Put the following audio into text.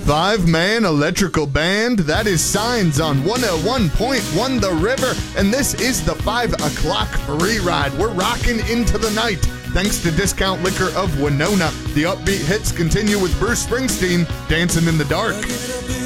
5-man electrical band. That is Signs on 101.1 The River. And this is the 5 o'clock free ride. We're rocking into the night. Thanks to Discount Liquor of Winona. The upbeat hits continue with Bruce Springsteen, Dancing in the Dark.